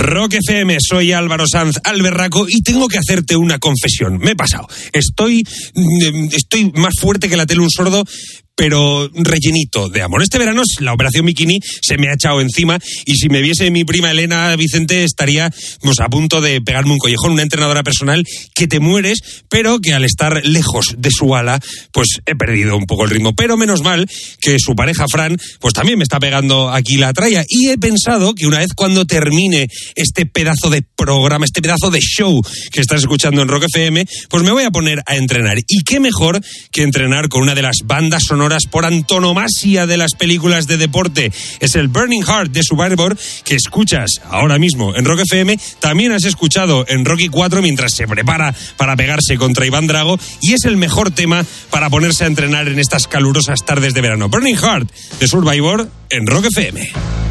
Rock FM, soy Álvaro Sanz Alberraco y tengo que hacerte una confesión. Me he pasado. Estoy más fuerte que la tele un sordo, pero rellenito de amor. Este verano la operación bikini se me ha echado encima y si me viese mi prima Elena Vicente estaría a punto de pegarme un collejón, una entrenadora personal que te mueres, pero que al estar lejos de su ala, pues he perdido un poco el ritmo. Pero menos mal que su pareja Fran, pues también me está pegando aquí la tralla y he pensado que una vez cuando termine este pedazo de programa, este pedazo de show que estás escuchando en Rock FM, pues me voy a poner a entrenar. Y qué mejor que entrenar con una de las bandas sonoras por antonomasia de las películas de deporte. Es el Burning Heart de Survivor, que escuchas ahora mismo en Rock FM. También has escuchado en Rocky 4 mientras se prepara para pegarse contra Iván Drago, y es el mejor tema para ponerse a entrenar en estas calurosas tardes de verano. Burning Heart de Survivor en Rock FM.